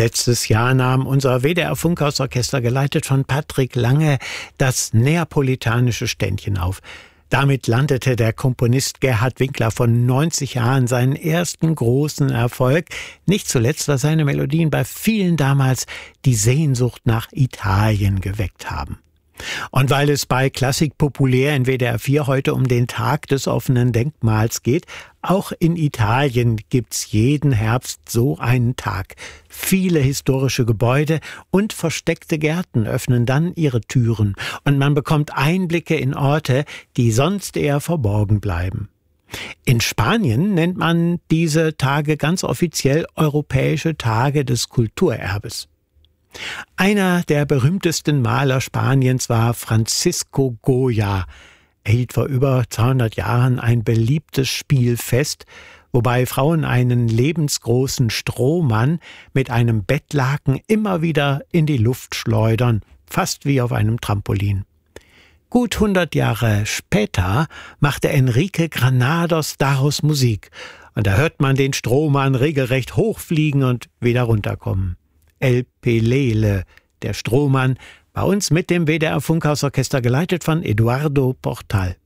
Letztes Jahr nahm unser WDR-Funkhausorchester, geleitet von Patrick Lange, das neapolitanische Ständchen auf. Damit landete der Komponist Gerhard Winkler von 90 Jahren seinen ersten großen Erfolg. Nicht zuletzt, weil seine Melodien bei vielen damals die Sehnsucht nach Italien geweckt haben. Und weil es bei Klassik populär in WDR 4 heute um den Tag des offenen Denkmals geht, auch in Italien gibt's jeden Herbst so einen Tag. Viele historische Gebäude und versteckte Gärten öffnen dann ihre Türen und man bekommt Einblicke in Orte, die sonst eher verborgen bleiben. In Spanien nennt man diese Tage ganz offiziell Europäische Tage des Kulturerbes. Einer der berühmtesten Maler Spaniens war Francisco Goya. Er hielt vor über 200 Jahren ein beliebtes Spielfest, wobei Frauen einen lebensgroßen Strohmann mit einem Bettlaken immer wieder in die Luft schleudern, fast wie auf einem Trampolin. Gut 100 Jahre später machte Enrique Granados daraus Musik, und da hört man den Strohmann regelrecht hochfliegen und wieder runterkommen. El Pelele, der Strohmann, bei uns mit dem WDR Funkhausorchester, geleitet von Eduardo Portal.